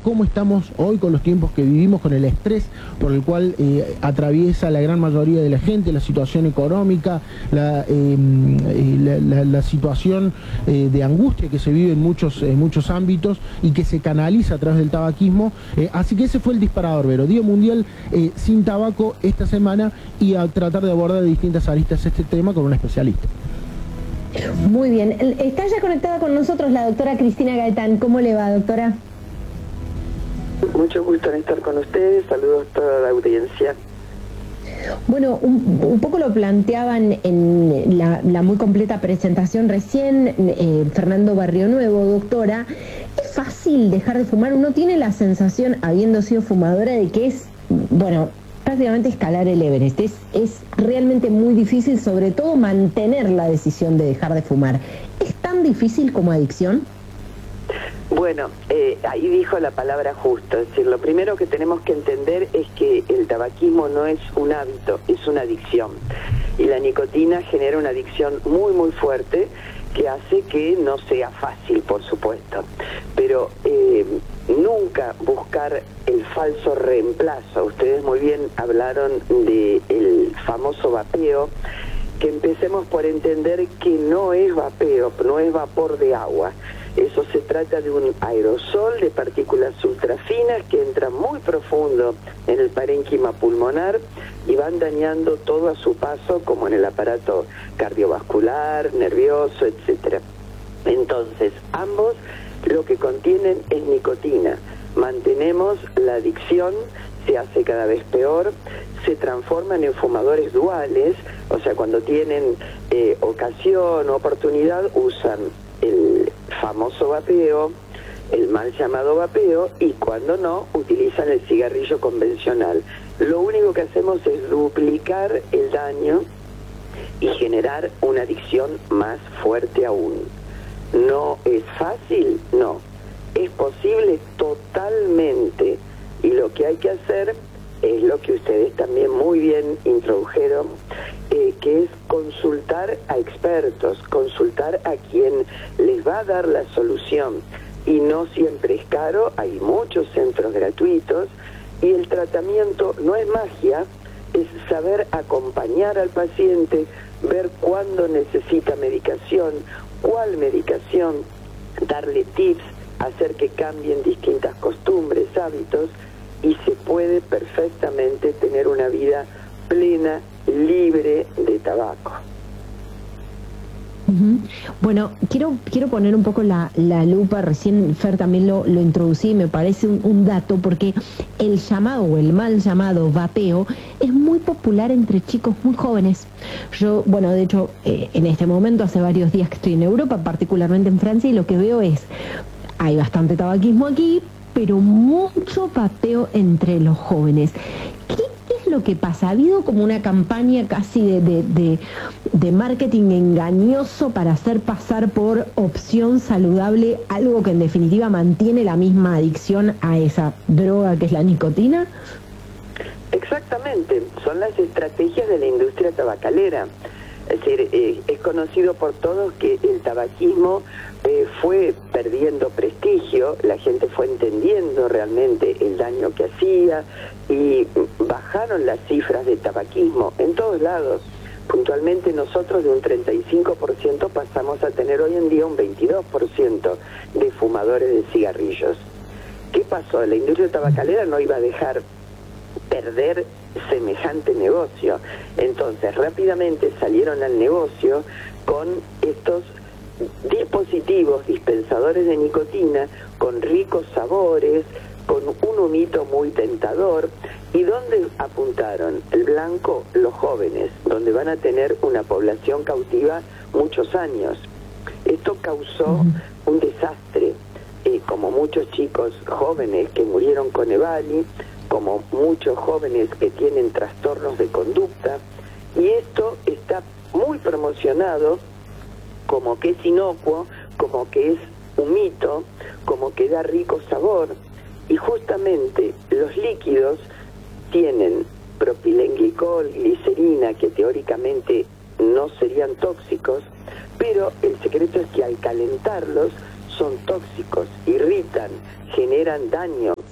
cómo estamos hoy con los tiempos que vivimos, con el estrés por el cual atraviesa la gran mayoría de la gente, la situación económica, la situación de angustia que se vive en muchos ámbitos y que se canaliza a través del tabaquismo. Así que ese fue el disparador, Vero. Día Mundial sin Tabaco esta semana, y a tratar de abordar de distintas aristas este tema con un especialista. Muy bien. Está ya conectada con nosotros la doctora Cristina Gaetán. ¿Cómo le va, doctora? Mucho gusto en estar con ustedes. Saludos a toda la audiencia. Bueno, un poco lo planteaban en la muy completa presentación recién Fernando Barrionuevo, doctora. ¿Es fácil dejar de fumar? Uno tiene la sensación, habiendo sido fumadora, de que es, bueno, prácticamente escalar el Everest. Es realmente muy difícil, sobre todo mantener la decisión de dejar de fumar. ¿Es tan difícil como adicción? Bueno, ahí dijo la palabra justo. Es decir, lo primero que tenemos que entender es que el tabaquismo no es un hábito, es una adicción. Y la nicotina genera una adicción muy, muy fuerte que hace que no sea fácil, por supuesto. Pero nunca buscar el falso reemplazo. Ustedes muy bien hablaron del famoso vapeo, que empecemos por entender que no es vapeo, no es vapor de agua. Eso se trata de un aerosol de partículas ultrafinas que entran muy profundo en el parénquima pulmonar y van dañando todo a su paso, como en el aparato cardiovascular, nervioso, etcétera. Entonces, ambos lo que contienen es nicotina. Mantenemos la adicción, se hace cada vez peor, se transforman en fumadores duales, o sea, cuando tienen ocasión o oportunidad usan el famoso vapeo, el mal llamado vapeo, y cuando no, utilizan el cigarrillo convencional. Lo único que hacemos es duplicar el daño y generar una adicción más fuerte aún. ¿No es fácil? No. ¿Es posible? Totalmente. Y lo que hay que hacer es lo que ustedes también muy bien introdujeron, que es consultar a expertos, consultar a quien les va a dar la solución. Y no siempre es caro, hay muchos centros gratuitos, y el tratamiento no es magia, es saber acompañar al paciente, ver cuándo necesita medicación, cuál medicación, darle tips, hacer que cambien distintas costumbres, hábitos, y se puede perfectamente tener una vida plena, libre de tabaco. Bueno, quiero poner un poco la lupa. Recién Fer también lo introducí, me parece un dato, porque el llamado o el mal llamado vapeo es muy popular entre chicos muy jóvenes. Yo, bueno, de hecho, en este momento hace varios días que estoy en Europa, particularmente en Francia, y lo que veo es, hay bastante tabaquismo aquí, pero mucho vapeo entre los jóvenes. ¿Qué es lo que pasa? ¿Ha habido como una campaña casi de marketing engañoso para hacer pasar por opción saludable algo que en definitiva mantiene la misma adicción a esa droga que es la nicotina? Exactamente, son las estrategias de la industria tabacalera. Es decir, es conocido por todos que el tabaquismo fue perdiendo prestigio, la gente fue entendiendo realmente el daño que hacía y bajaron las cifras de tabaquismo en todos lados. Puntualmente nosotros de un 35% pasamos a tener hoy en día un 22% de fumadores de cigarrillos. ¿Qué pasó? La industria tabacalera no iba a dejar perder semejante negocio. Entonces rápidamente salieron al negocio con estos dispositivos dispensadores de nicotina con ricos sabores, con un humito muy tentador. ¿Y dónde apuntaron? El blanco, los jóvenes, donde van a tener una población cautiva muchos años. Esto causó un desastre, como muchos chicos jóvenes que murieron con EVALI, como muchos jóvenes que tienen trastornos de conducta, y esto está muy promocionado como que es inocuo, como que es un mito, como que da rico sabor, y justamente los líquidos tienen propilenglicol, glicerina, que teóricamente no serían tóxicos, pero el secreto es que al calentarlos son tóxicos, irritan, generan daño,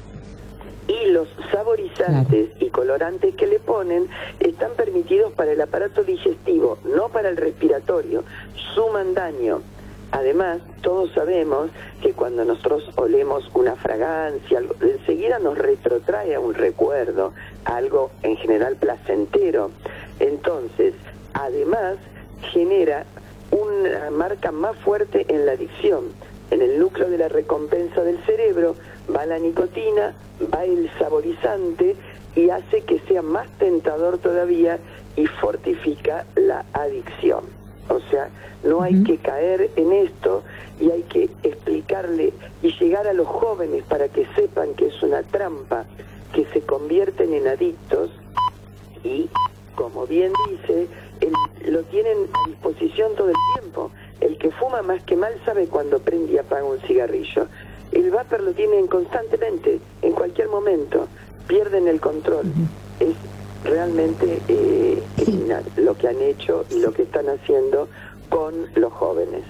y los saborizantes y colorantes que le ponen están permitidos para el aparato digestivo, no para el respiratorio, suman daño. Además, todos sabemos que cuando nosotros olemos una fragancia, algo, enseguida nos retrotrae a un recuerdo, algo en general placentero. Entonces, además, genera una marca más fuerte en la adicción. En el núcleo de la recompensa del cerebro va la nicotina, va el saborizante y hace que sea más tentador todavía y fortifica la adicción. O sea, no hay que caer en esto y hay que explicarle y llegar a los jóvenes para que sepan que es una trampa, que se convierten en adictos y, como bien dice, lo tienen a disposición todo el tiempo. El que fuma más que mal sabe cuando prende y apaga un cigarrillo. El vapor lo tienen constantemente, en cualquier momento. Pierden el control. Es realmente criminal lo que han hecho y lo que están haciendo con los jóvenes.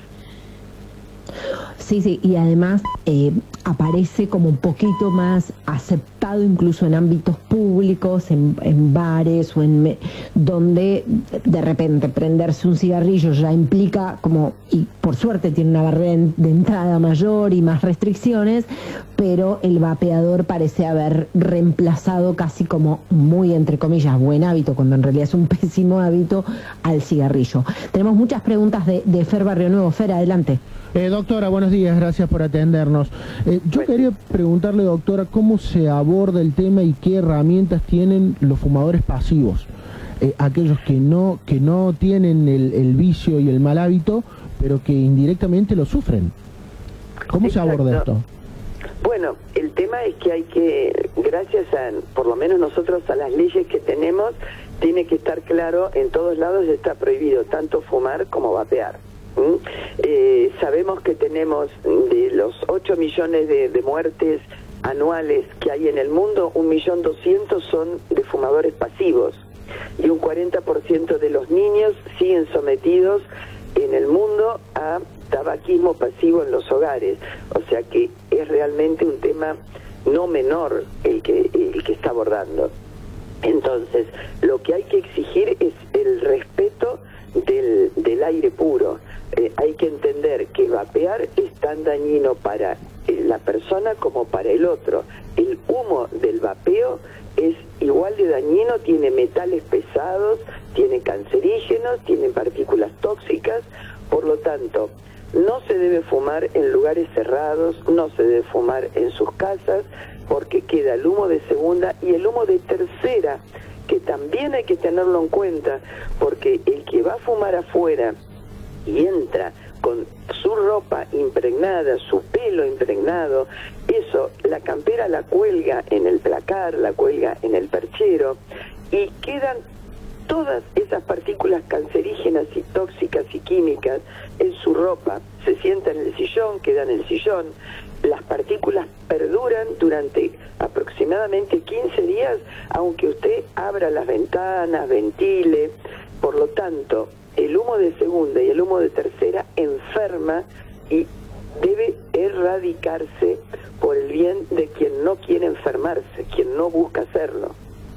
Sí, y además aparece como un poquito más aceptado incluso en ámbitos públicos, en bares o donde de repente prenderse un cigarrillo ya implica como, y por suerte tiene una barrera de entrada mayor y más restricciones, pero el vapeador parece haber reemplazado casi como muy entre comillas buen hábito, cuando en realidad es un pésimo hábito, al cigarrillo. Tenemos muchas preguntas de Fer Barrio Nuevo. Fer, adelante. Doctora, buenos días, gracias por atendernos. Yo quería preguntarle, doctora, cómo se aborda el tema y qué herramientas tienen los fumadores pasivos, aquellos que no tienen el vicio y el mal hábito, pero que indirectamente lo sufren. ¿Cómo se aborda esto? Bueno, el tema es que hay que, gracias a, por lo menos nosotros, a las leyes que tenemos, tiene que estar claro, en todos lados está prohibido tanto fumar como vapear. Sabemos que tenemos de los 8 millones de muertes anuales que hay en el mundo, 1.200.000 son de fumadores pasivos y un 40% de los niños siguen sometidos en el mundo a tabaquismo pasivo en los hogares. O sea que es realmente un tema no menor el que está abordando. Entonces, lo que hay que exigir es el respeto del aire puro. Hay que entender que vapear es tan dañino para la persona como para el otro. El humo del vapeo es igual de dañino, tiene metales pesados, tiene cancerígenos, tiene partículas tóxicas. Por lo tanto, no se debe fumar en lugares cerrados, no se debe fumar en sus casas, porque queda el humo de segunda y el humo de tercera, que también hay que tenerlo en cuenta, porque el que va a fumar afuera y entra con su ropa impregnada, su pelo impregnado, eso, la campera la cuelga en el placar, la cuelga en el perchero, y quedan todas esas partículas cancerígenas y tóxicas y químicas en su ropa. Se sienta en el sillón, queda en el sillón. Las partículas perduran durante aproximadamente 15 días, aunque usted abra las ventanas, ventile. Por lo tanto, el humo de segunda y el humo de tercera enferma y debe erradicarse por el bien de quien no quiere enfermarse, quien no busca hacerlo.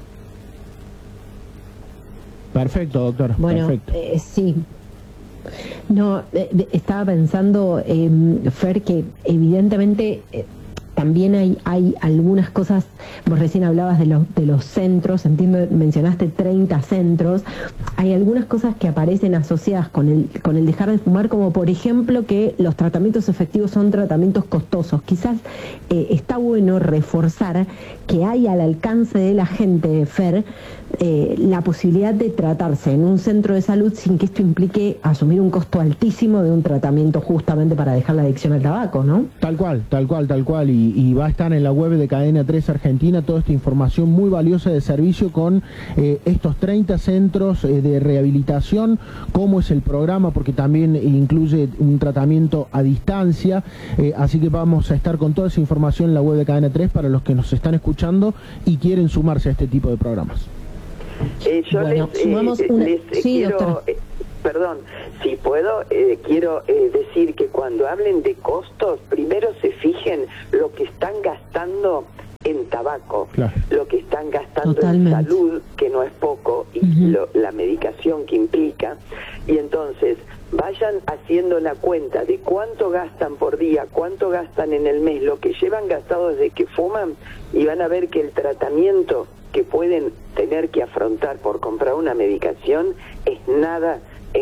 Perfecto, doctor. Bueno, perfecto. Sí. No, estaba pensando, Fer, que evidentemente también hay algunas cosas. Vos recién hablabas de los centros, entiendo, mencionaste 30 centros. Hay algunas cosas que aparecen asociadas con el dejar de fumar, como por ejemplo que los tratamientos efectivos son tratamientos costosos. Quizás está bueno reforzar que hay al alcance de la gente, Fer, la posibilidad de tratarse en un centro de salud sin que esto implique asumir un costo altísimo de un tratamiento justamente para dejar la adicción al tabaco, ¿no? Tal cual. Y va a estar en la web de Cadena 3 Argentina toda esta información muy valiosa de servicio con estos 30 centros de rehabilitación, cómo es el programa, porque también incluye un tratamiento a distancia, así que vamos a estar con toda esa información en la web de Cadena 3 para los que nos están escuchando y quieren sumarse a este tipo de programas. Yo bueno, sumamos una... Sí, quiero, perdón, si puedo, quiero decir que cuando hablen de costos, primero se fijen lo que están gastando en tabaco, claro, lo que están gastando Totalmente. en salud, que no es poco, y la medicación que implica, y entonces vayan haciendo la cuenta de cuánto gastan por día, cuánto gastan en el mes, lo que llevan gastado desde que fuman, y van a ver que el tratamiento que pueden tener que afrontar por comprar una medicación es nada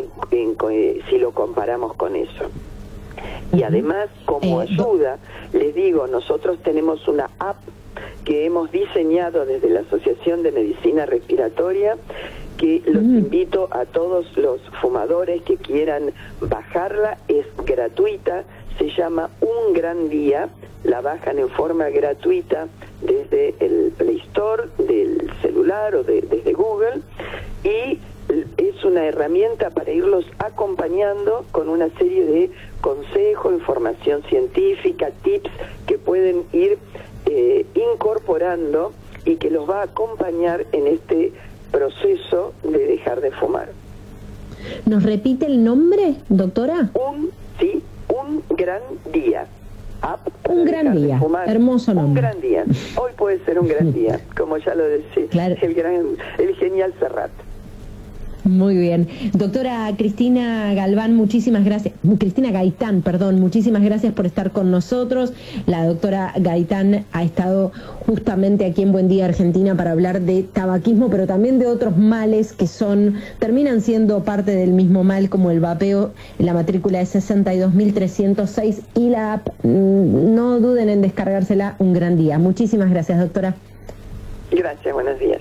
si lo comparamos con eso. Y además, como ayuda, les digo, nosotros tenemos una app que hemos diseñado desde la Asociación de Medicina Respiratoria, que los invito a todos los fumadores que quieran bajarla, es gratuita, se llama Un Gran Día, la bajan en forma gratuita desde el Play Store del celular o desde Google, y es una herramienta para irlos acompañando con una serie de consejos, información científica, tips que pueden ir incorporando y que los va a acompañar en este proceso de dejar de fumar. ¿Nos repite el nombre, doctora? Un gran día. Un gran día, hermoso nombre. Un gran día. Hoy puede ser un gran día, como ya lo decía Claro. el genial Serrat. Muy bien. Doctora Cristina Galván, muchísimas gracias. Cristina Gaitán, perdón, muchísimas gracias por estar con nosotros. La doctora Gaitán ha estado justamente aquí en Buen Día Argentina para hablar de tabaquismo, pero también de otros males que terminan siendo parte del mismo mal, como el vapeo. La matrícula es 62.306 y la app, no duden en descargársela. Un gran día. Muchísimas gracias, doctora. Gracias, buenos días.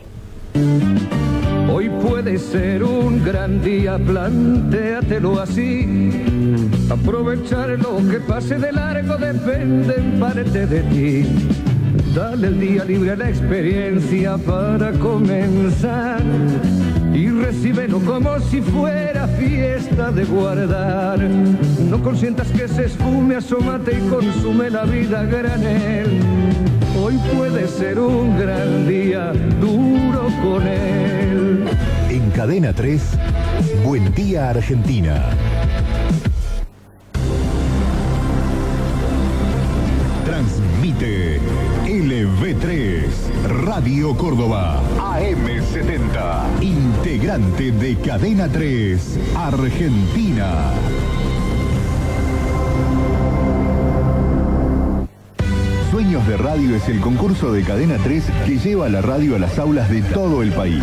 Hoy puede ser un gran día, plantéatelo así. Aprovechar lo que pase de largo depende en parte de ti. Dale el día libre a la experiencia para comenzar y recíbelo como si fuera fiesta de guardar. No consientas que se esfume, asómate y consume la vida a granel. Hoy puede ser un gran día, duro con él. En Cadena 3, Buen Día Argentina. Transmite LV3, Radio Córdoba, AM70, integrante de Cadena 3, Argentina. Sueños de Radio es el concurso de Cadena 3 que lleva la radio a las aulas de todo el país.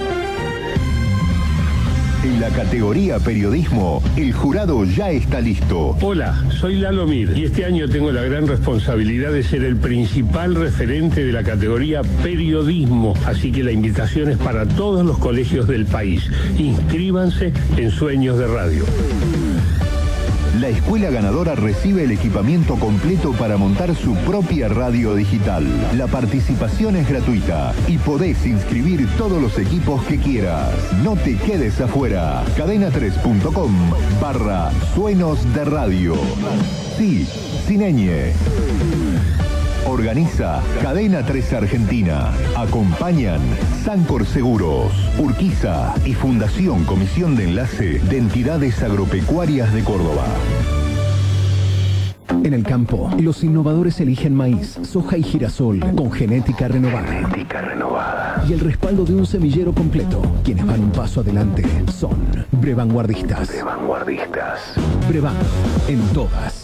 En la categoría Periodismo, el jurado ya está listo. Hola, soy Lalo Mir y este año tengo la gran responsabilidad de ser el principal referente de la categoría Periodismo, así que la invitación es para todos los colegios del país. Inscríbanse en Sueños de Radio. La escuela ganadora recibe el equipamiento completo para montar su propia radio digital. La participación es gratuita y podés inscribir todos los equipos que quieras. No te quedes afuera. cadena3.com/Suenos de Radio. Sí, sin ñ. Organiza Cadena 3 Argentina. Acompañan Sancor Seguros, Urquiza y Fundación Comisión de Enlace de Entidades Agropecuarias de Córdoba. En el campo, los innovadores eligen maíz, soja y girasol con genética renovada. Y el respaldo de un semillero completo. Quienes van un paso adelante son Brevanguardistas. Brevan, en todas.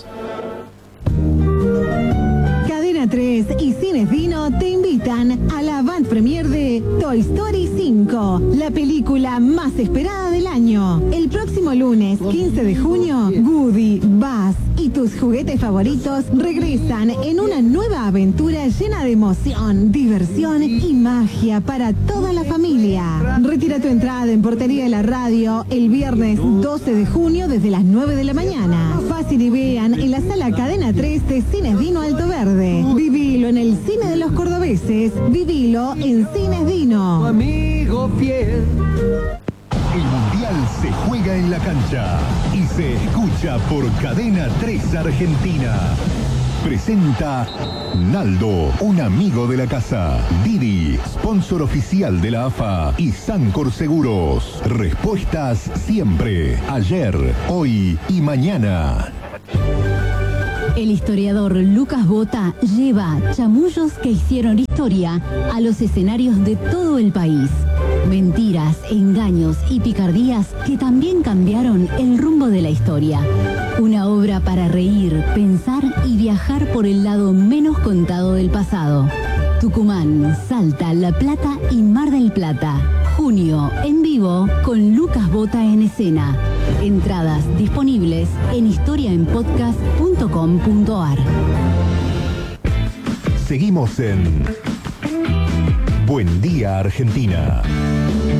Cadena 3 y Cines Vino te invitan a la avant premiere de Toy Story 5, la película más esperada del año. El próximo lunes, 15 de junio, Woody, Buzz y tus juguetes favoritos regresan en una nueva aventura llena de emoción, diversión y magia para toda la familia. Retira tu entrada en Portería de la Radio el viernes 12 de junio desde las 9 de la mañana. Fácil y vean en la sala Cadena 3 de Cines Vino Alto Verde. Vivilo en el cine de los cordobeses. Vivilo en Cines Vino. Amigo fiel. El Mundial se juega en la cancha y se escucha por Cadena 3 Argentina. Presenta Naldo, un amigo de la casa. Didi, sponsor oficial de la AFA. Y Sancor Seguros. Respuestas siempre. Ayer, hoy y mañana. El historiador Lucas Bota lleva chamullos que hicieron historia a los escenarios de todo el país. Mentiras, engaños y picardías que también cambiaron el rumbo de la historia. Una obra para reír, pensar y viajar por el lado menos contado del pasado. Tucumán, Salta, La Plata y Mar del Plata. Junio, en vivo, con Lucas Bota en escena. Entradas disponibles en historiaenpodcast.com.ar. Seguimos en Buen Día Argentina.